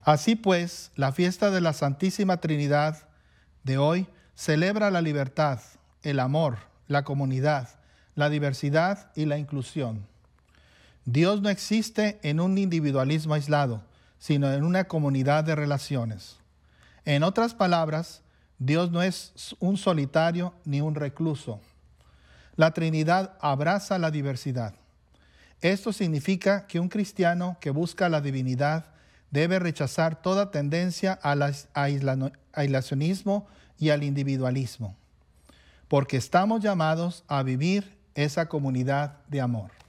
Así pues, la fiesta de la Santísima Trinidad de hoy celebra la libertad, el amor, la comunidad, la diversidad y la inclusión. Dios no existe en un individualismo aislado, sino en una comunidad de relaciones. En otras palabras, Dios no es un solitario ni un recluso. La Trinidad abraza la diversidad. Esto significa que un cristiano que busca la divinidad debe rechazar toda tendencia al aislacionismo y al individualismo, porque estamos llamados a vivir esa comunidad de amor.